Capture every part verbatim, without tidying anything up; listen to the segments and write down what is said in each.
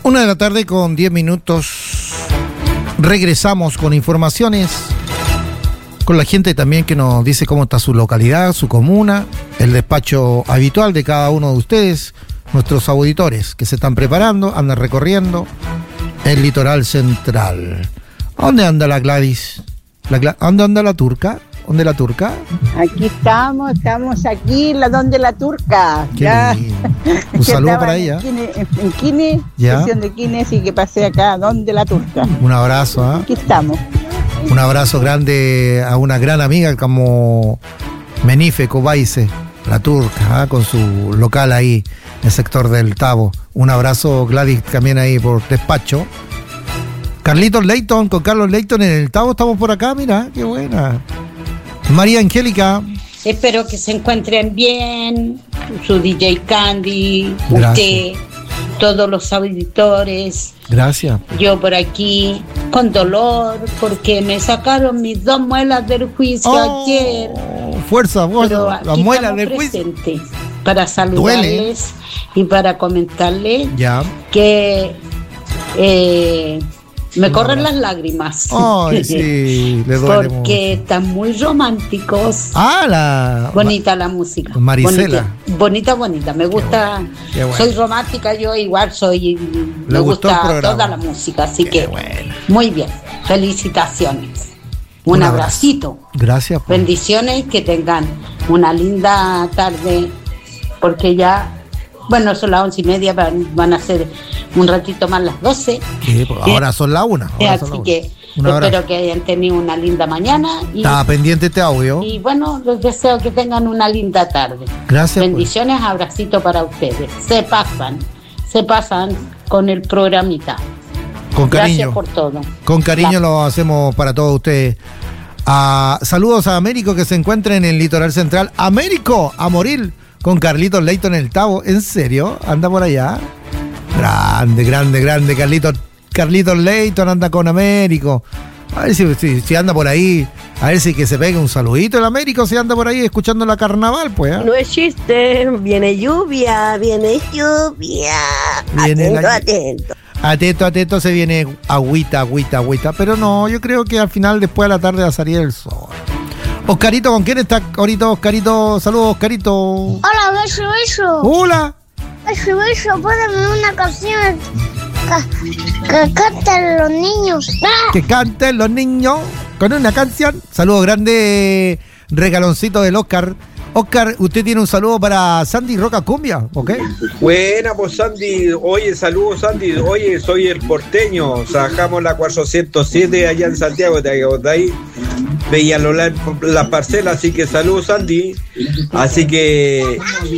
Una de la tarde con diez minutos. Regresamos con informaciones, con la gente también que nos dice cómo está su localidad, su comuna, el despacho habitual de cada uno de ustedes, nuestros auditores que se están preparando, andan recorriendo el litoral central. ¿Dónde anda la Gladys? La Gla- ¿Dónde anda la turca? ¿Dónde la turca? Aquí estamos, estamos aquí, la donde la turca. Qué Ya. lindo. Un saludo para ella. En Kine, en Kine, Ya. sesión de Kine, así que pasé acá, donde la turca. Un abrazo, ¿ah? Aquí estamos. Un abrazo grande a una gran amiga como Menife Cobaise, la turca, ¿ah? Con su local ahí, en el sector del Tabo. Un abrazo, Gladys, también ahí por despacho. Carlitos Leighton, con Carlos Leighton en el Tabo, estamos por acá, mira, qué buena. María Angélica. Espero que se encuentren bien, su D J Candy, Gracias. usted, todos los auditores. Gracias. Yo por aquí con dolor porque me sacaron mis dos muelas del juicio Oh, ayer. fuerza, vos, Pero las aquí muelas estamos del juicio. presentes para saludarles y para comentarles Ya. que eh, me Un corren abrazo. las lágrimas. Ay, sí, le duele Porque mucho. están muy románticos. Ah, la... Bonita la música. Marisela. Bonita, bonita, bonita. Me gusta. Qué bueno. Soy romántica, yo igual soy. Le Me gustó el gusta programa. toda la música, así Qué que bueno. muy bien. Felicitaciones. Un, Un abrazo. abracito. Gracias. pues. Bendiciones, que tengan una linda tarde, porque ya, bueno, son las once y media, van, van a ser un ratito más las doce. Sí, pues ahora son las una. ahora son Así las una. que Un abrazo. espero que hayan tenido una linda mañana. Y, Estaba pendiente este audio. y bueno, les deseo que tengan una linda tarde. Gracias. pues. Bendiciones, abracito para ustedes. Se pasan, se pasan con el programita. Con Gracias cariño. por todo. Con cariño La- lo hacemos para todos ustedes. Ah, saludos a Américo que se encuentra en el litoral central. Américo, a morir con Carlitos Leighton en el Tabo. ¿En serio? ¿Anda por allá? Grande, grande, grande. Carlitos, Carlitos Leighton anda con Américo. A ver si, si, si anda por ahí. A ver si que se pegue un saludito el Américo si anda por ahí escuchando la carnaval, pues. ¿eh? No es chiste, viene lluvia, viene lluvia. Viene atento, la- atento. Atento, atento, se viene agüita, agüita, agüita. Pero no, yo creo que al final, después de la tarde, va a salir el sol. Oscarito, ¿con quién está ahorita, Oscarito? Saludos, Oscarito. Hola, beso, beso. Hola. Beso, beso, póngame una canción que, que canten los niños. ¡Ah! Que canten los niños con una canción. Saludos grande, regaloncito del Oscar. Oscar, usted tiene un saludo para Sandy Roca Cumbia, ¿ok? Buena, pues Sandy. Oye, saludos Sandy. Oye, soy el porteño. Trabajamos la cuatrocientos siete allá en Santiago. De ahí veía la, la parcela. Así que saludos Sandy. Así que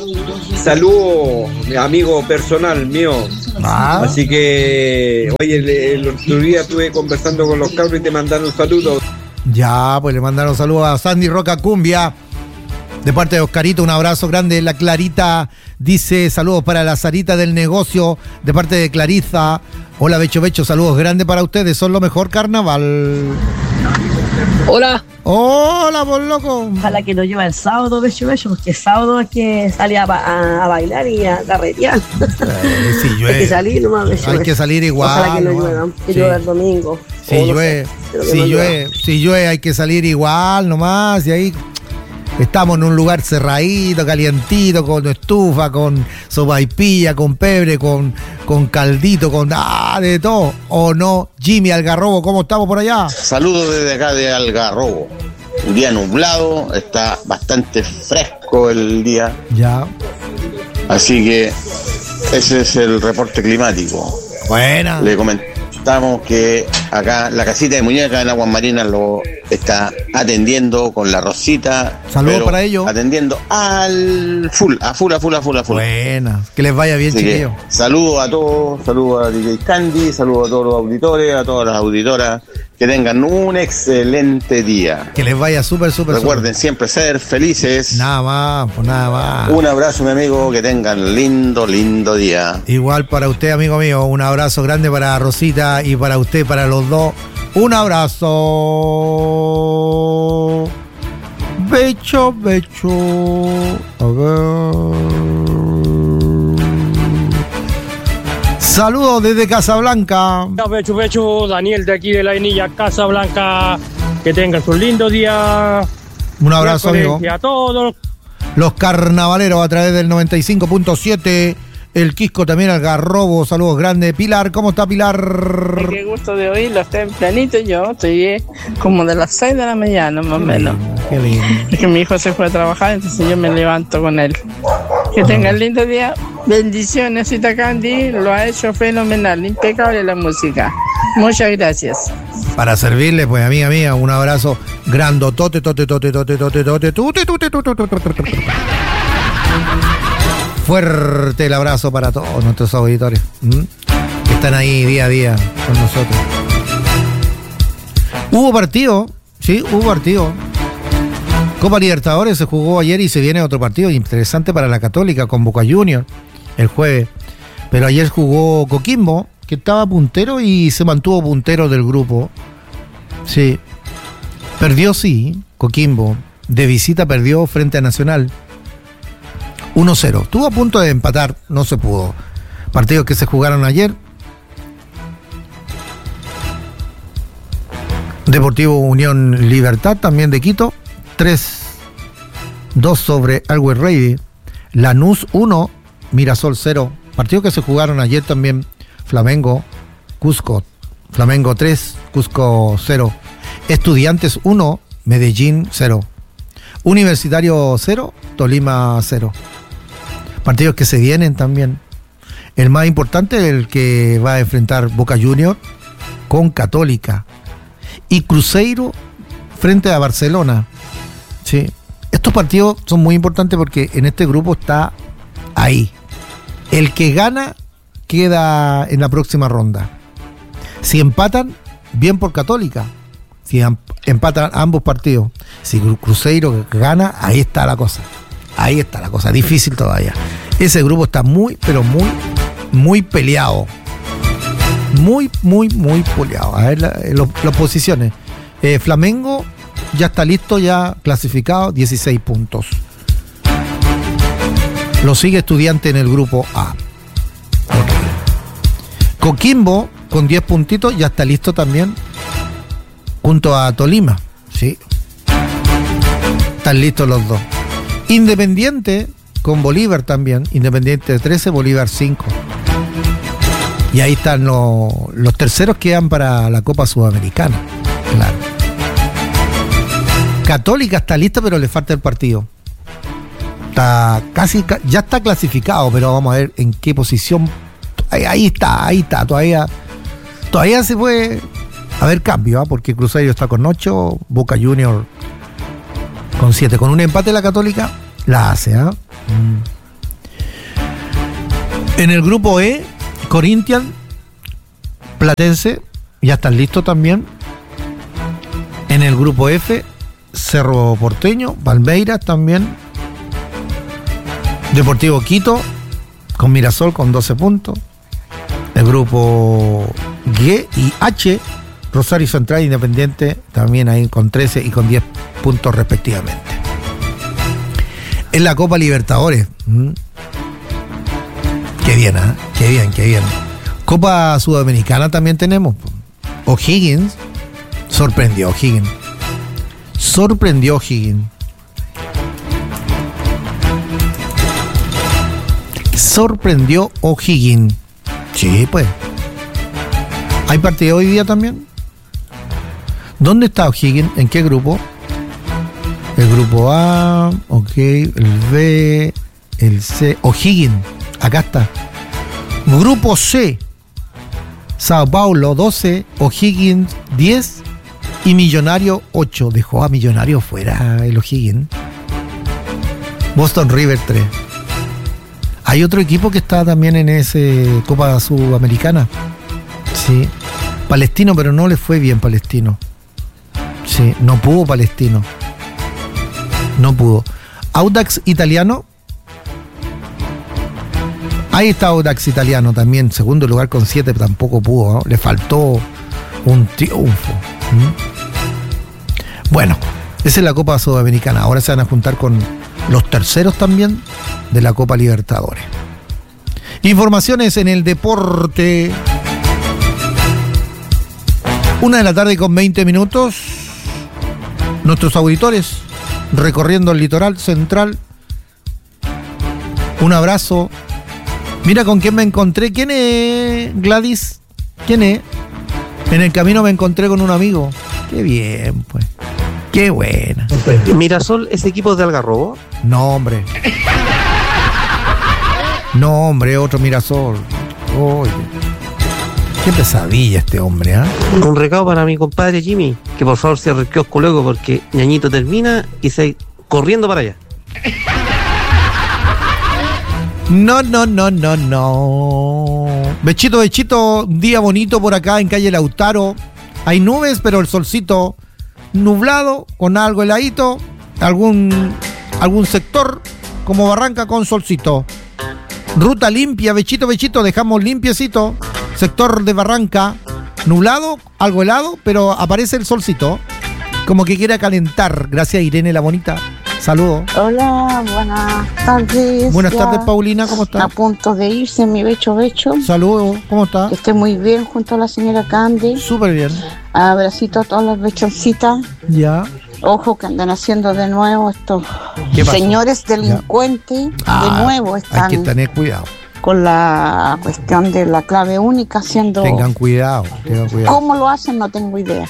saludo, mi amigo personal mío. Ah, Así que, oye, el, el otro día estuve conversando con los cabros y te mandaron un saludo. ya, pues le mandaron saludos a Sandy Roca Cumbia. De parte de Oscarito, un abrazo grande. La Clarita dice saludos para la Sarita del negocio. De parte de Clarisa. Hola, Becho Becho, saludos grandes para ustedes. Son lo mejor carnaval. Hola. Hola, por loco. Ojalá que nos lleva el sábado, becho, becho, porque el sábado hay que salir a, ba- a, a bailar y a carretear. Eh, si Hay que llueve. salir nomás, becho, Hay becho. que salir igual. Ojalá que no ¿no? llueva, que Sí. llueva el domingo. Si O no llueve, sé, pero que si no llueve, si llueve hay que salir igual nomás. Y ahí estamos en un lugar cerradito, calientito, con estufa, con sopaipilla, con pebre, con, con caldito, con ah, de todo. ¿O no? Jimmy Algarrobo, ¿cómo estamos por allá? Saludos desde acá de Algarrobo. Un día nublado, está bastante fresco el día, Ya. así que ese es el reporte climático. Buena. Le comentamos que acá la casita de muñeca en Aguas Marinas lo está atendiendo con la Rosita. Saludos pero para ellos. Atendiendo al full, a full, a full, a full, a full. Buena. Que les vaya bien, Así que, chiquillos. saludos a todos, saludos a D J Candy, saludos a todos los auditores, a todas las auditoras, que tengan un excelente día. Que les vaya súper, súper, Recuerden siempre ser felices. súper. Nada más, pues nada más. Un abrazo, mi amigo, que tengan lindo, lindo día. Igual para usted, amigo mío, un abrazo grande para Rosita y para usted, para los dos. Un abrazo. Becho, becho. A ver. Saludos desde Casablanca. Pechu, Pechu, Daniel de aquí de la Vainilla, Casablanca. Que tengan un lindo día. Un abrazo, amigo. Y a todos. Los carnavaleros a través del noventa y cinco punto siete. El Quisco también, Algarrobo. Saludos grandes. Pilar, ¿cómo está Pilar? Qué gusto de oírlo. Tempranito yo estoy eh, como de las seis de la mañana, más o menos. Qué lindo. Es que mi hijo se fue a trabajar, entonces yo me levanto con él. Que tenga el lindo día. Bendiciones, Cita Candy. Lo ha hecho fenomenal. Impecable la música. Muchas gracias. Para servirle, pues, amiga mía, un abrazo grandotote, tote, tote, tote, tote, tote, tote, tote, tote, tote, tote. Fuerte el abrazo para todos nuestros auditores, ¿m? que están ahí día a día con nosotros. Hubo partido, sí, hubo partido. Copa Libertadores se jugó ayer y se viene otro partido interesante para la Católica con Boca Juniors el jueves. Pero ayer jugó Coquimbo, que estaba puntero y se mantuvo puntero del grupo. Sí. Perdió, sí, Coquimbo. De visita perdió frente a Nacional. uno cero. Estuvo a punto de empatar, no se pudo. Partidos que se jugaron ayer. Deportivo Unión Libertad, también de Quito. tres dos sobre Always Ready. Lanús uno, Mirasol cero. Partidos que se jugaron ayer también. Flamengo, Cusco. Flamengo tres, Cusco cero. Estudiantes uno, Medellín cero. Universitario cero, Tolima cero. Partidos que se vienen también. El más importante es el que va a enfrentar Boca Juniors con Católica. Y Cruzeiro frente a Barcelona. Sí. Estos partidos son muy importantes porque en este grupo está ahí. El que gana queda en la próxima ronda. Si empatan, bien por Católica. Si empatan ambos partidos. Si Cruzeiro gana, ahí está la cosa. Ahí está la cosa. Difícil todavía. Ese grupo está muy, pero muy, muy peleado. Muy, muy, muy peleado. A ver las posiciones. Eh, Flamengo ya está listo, ya clasificado, dieciséis puntos. Lo sigue Estudiante en el grupo A. Okay. Coquimbo, con diez puntitos, ya está listo también, junto a Tolima. Sí. Están listos los dos. Independiente, con Bolívar también. Independiente de trece, Bolívar cinco. Y ahí están los, los terceros que quedan para la Copa Sudamericana. Claro. Católica está lista, pero le falta el partido. Está casi, ya está clasificado, pero vamos a ver en qué posición. Ahí, ahí está, ahí está. Todavía, todavía se puede haber cambio, ¿eh? Porque Cruzeiro está con ocho, Boca Juniors con siete. Con un empate la Católica la hace, ¿eh? Mm. En el grupo E, Corinthians, Platense, ya están listos también. En el grupo F, Cerro Porteño, Palmeiras también. Deportivo Quito, con Mirasol con doce puntos. El grupo G y H, Rosario Central, Independiente, también ahí con trece y con diez puntos respectivamente. En la Copa Libertadores. ¿Mm? Qué bien, ¿eh? Qué bien, qué bien. Copa Sudamericana también tenemos. O'Higgins sorprendió, O'Higgins. Sorprendió O'Higgins. Sorprendió O'Higgins. Sí, pues. ¿Hay partido hoy día también? ¿Dónde está O'Higgins? ¿En qué grupo? El grupo A, ok, el B, el C. O'Higgins, acá está. Grupo C, Sao Paulo doce, O'Higgins diez y Millonario ocho. Dejó a Millonario fuera el O'Higgins. Boston River tres. Hay otro equipo que está también en ese Copa Sudamericana. Sí. Palestino, pero no le fue bien Palestino. Sí, no pudo Palestino. No pudo. Audax Italiano. Ahí está Audax Italiano también, segundo lugar con siete, tampoco pudo, ¿no? Le faltó un triunfo. ¿Mm? Bueno, esa es la Copa Sudamericana. Ahora se van a juntar con los terceros también de la Copa Libertadores. Informaciones en el deporte. Una de la tarde con veinte minutos. Nuestros auditores recorriendo el litoral central. Un abrazo. Mira con quién me encontré. ¿Quién es, Gladys? ¿Quién es? En el camino me encontré con un amigo. Qué bien, pues. Qué buena. ¿Mirasol es equipo de Algarrobo? No, hombre. No, hombre, otro Mirasol. Oye. Qué pesadilla este hombre, ¿ah? ¿eh? Un recado para mi compadre Jimmy, que por favor cierre el kiosco luego porque Ñañito termina y se corriendo para allá. No, no, no, no, no. Bechito, bechito, un día bonito por acá en calle Lautaro. Hay nubes, pero el solcito nublado, con algo heladito. Algún, algún sector como Barranca con solcito. Ruta limpia, bechito, bechito, dejamos limpiecito. Sector de Barranca, nublado, algo helado, pero aparece el solcito. Como que quiere calentar. Gracias, Irene la bonita. Saludos. Hola, buenas tardes. Buenas Ya tardes, Paulina, ¿cómo estás? A punto de irse mi becho becho. Saludos, ¿cómo estás? Que esté muy bien junto a la señora Candy. Súper bien. Abracito a todas las bechoncitas. Ya. Ojo que andan haciendo de nuevo estos ¿Qué pasó? señores delincuentes. Ah, de nuevo están hay que tener cuidado. con la cuestión de la clave única haciendo... Tengan cuidado, tengan cuidado. ¿Cómo lo hacen? No tengo idea.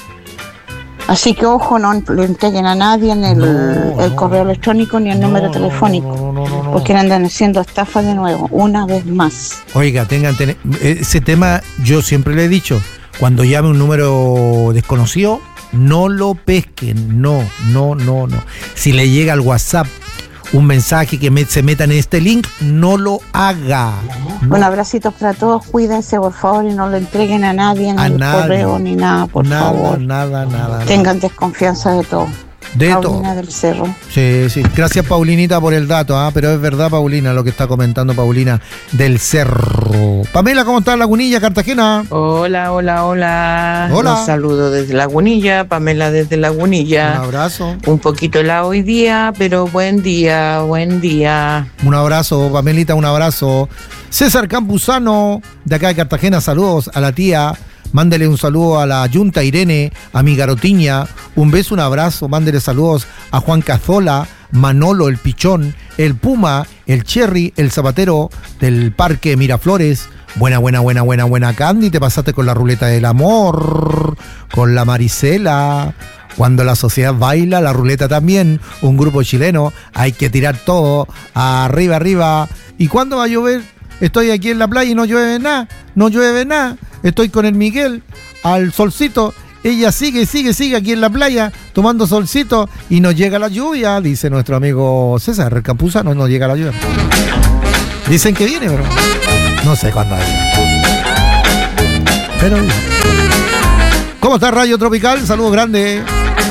Así que ojo, no le entreguen a nadie en el, No, el no. correo electrónico ni el No, número no, telefónico, no, no, no, no. porque andan haciendo estafa de nuevo, una vez más. Oiga, tengan, ten- ese tema yo siempre le he dicho, cuando llame un número desconocido, no lo pesquen, no, no, no, no. Si le llega al WhatsApp un mensaje que me- se meta en este link, no lo haga. No. Un abracito para todos, cuídense por favor y no le entreguen a nadie en A el nadie. correo ni nada, por nada, favor. nada, nada. Tengan desconfianza de todo. De Paulina todo. del Cerro. Sí, sí. Gracias, Paulinita, por el dato, ¿ah? Pero es verdad, Paulina, lo que está comentando Paulina del Cerro. Pamela, ¿cómo está Lagunilla, Cartagena? Hola, hola, hola. Hola. Los saludo desde Lagunilla, Pamela desde Un Lagunilla. abrazo. Un poquito helado hoy día, pero buen día, buen día. Un abrazo, Pamelita, un abrazo. César Campuzano, de acá de Cartagena, saludos a la tía. Mándele un saludo a la Yunta Irene, a mi Garotiña. Un beso, un abrazo. Mándele saludos a Juan Cazola, Manolo, el Pichón, el Puma, el Cherry, el Zapatero del Parque Miraflores. Buena, buena, buena, buena, buena, Candy. Te pasaste con la ruleta del amor, con la Marisela. Cuando la sociedad baila, la ruleta también. Un grupo chileno. Hay que tirar todo arriba, arriba. ¿Y cuándo va a llover? Estoy aquí en la playa y no llueve nada. No llueve nada. Estoy con el Miguel al solcito. Ella sigue, sigue, sigue aquí en la playa tomando solcito y no llega la lluvia, dice nuestro amigo César Campuzano. No llega la lluvia. Dicen que viene, pero no sé cuándo es. Pero ¿cómo está Rayo Tropical? Saludos grandes.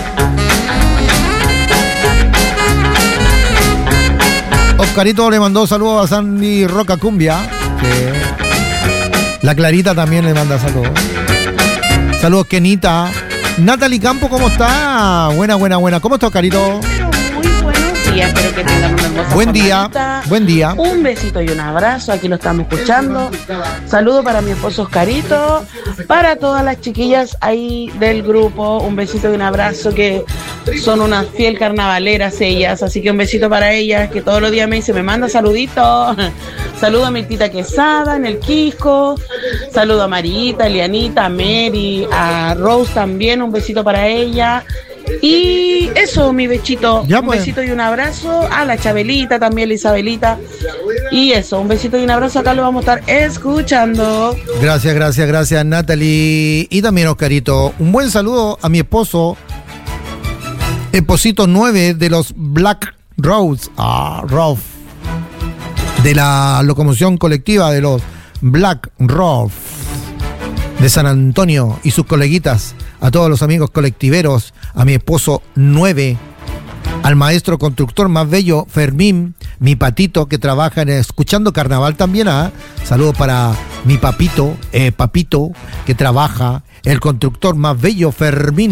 Oscarito le mandó saludos a Sandy Roca Cumbia. Sí. La Clarita también le manda saludos. Saludos, Kenita. Natalie Campo, ¿cómo está? Buena, buena, buena. ¿Cómo está, Oscarito? Muy buenos días, espero que tengan una hermosa Buen día, jornadita. buen día. Un besito y un abrazo, aquí lo estamos escuchando. Saludo para mi esposo Oscarito, para todas las chiquillas ahí del grupo, un besito y un abrazo, que son unas fiel carnavaleras ellas, así que un besito para ellas, que todos los días me dice, me manda saluditos. Saludo a mi tita Quesada en el Quisco, saludo a Marita, a Elianita, a Mary, a Rose también, un besito para ella. Y eso, mi bechito, Ya, un pues. besito y un abrazo a la Chabelita, también la Isabelita. Y eso, un besito y un abrazo, acá lo vamos a estar escuchando. Gracias, gracias, gracias, Natalie. Y también, Oscarito, un buen saludo a mi esposo, esposito nueve de los Black Rose, ah, Rose, de la locomoción colectiva de los Black Rose de San Antonio y sus coleguitas, a todos los amigos colectiveros, a mi esposo nueve, al maestro constructor más bello, Fermín, mi patito que trabaja en Escuchando Carnaval también. ¿ah? Saludos para mi papito, eh, papito que trabaja, el constructor más bello, Fermín,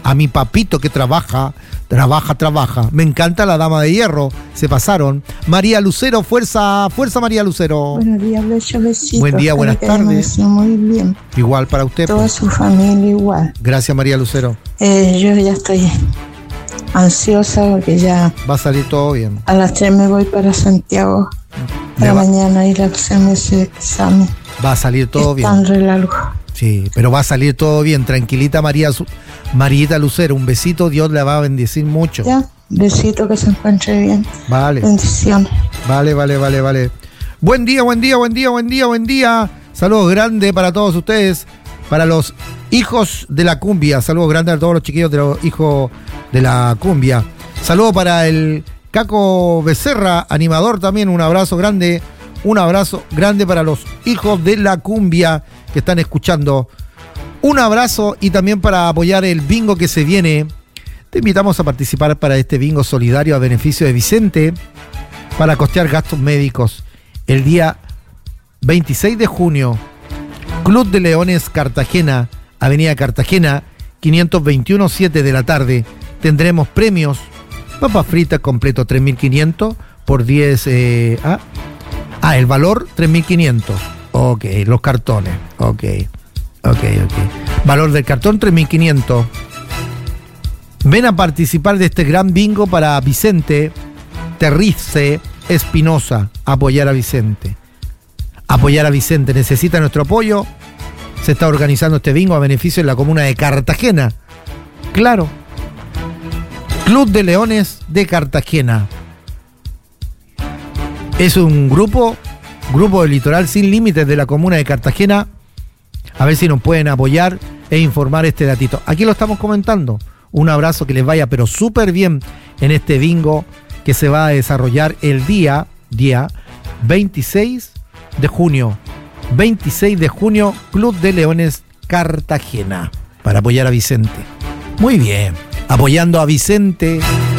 a mi papito que trabaja, trabaja, trabaja. Me encanta la dama de hierro, se pasaron. María Lucero, fuerza, fuerza María Lucero. Buenos días, besos, besitos. Buen día, buenas tardes. Muy bien. Igual para usted. Toda pues. su familia igual. Gracias María Lucero. Eh, yo ya estoy ansiosa porque ya va a salir todo bien. A las tres me voy para Santiago para va... mañana ir a hacerme ese examen. Va a salir todo bien. Tan relajo. Sí, pero va a salir todo bien. Tranquilita María, Marieta Lucero, un besito, Dios la va a bendecir mucho. Ya, besito, que se encuentre bien. Vale. Bendiciones. Vale, vale, vale, vale. Buen día, buen día, buen día, buen día, buen día. Saludos grandes para todos ustedes, para los hijos de la cumbia. Saludos grandes a todos los chiquillos de los hijos de la cumbia. Saludos para el Caco Becerra, animador también. Un abrazo grande, un abrazo grande para los hijos de la cumbia que están escuchando. Un abrazo y también para apoyar el bingo que se viene. Te invitamos a participar para este bingo solidario a beneficio de Vicente para costear gastos médicos. El día veintiséis de junio, Club de Leones Cartagena, Avenida Cartagena, quinientos veintiuno, siete de la tarde. Tendremos premios, papas fritas completo tres mil quinientos por diez. Eh, ah, ah, el valor tres mil quinientos. Ok, los cartones. Ok, ok, ok. Valor del cartón tres mil quinientos. Ven a participar de este gran bingo para Vicente Terrice Espinosa. Apoyar a Vicente. Apoyar a Vicente. Necesita nuestro apoyo. Se está organizando este bingo a beneficio de la comuna de Cartagena. Claro. Club de Leones de Cartagena. Es un grupo, grupo del Litoral Sin Límites de la comuna de Cartagena. A ver si nos pueden apoyar e informar este datito. Aquí lo estamos comentando. Un abrazo, que les vaya pero súper bien en este bingo que se va a desarrollar el día, día veintiséis de junio. veintiséis de junio, Club de Leones Cartagena, para apoyar a Vicente. Muy bien, apoyando a Vicente.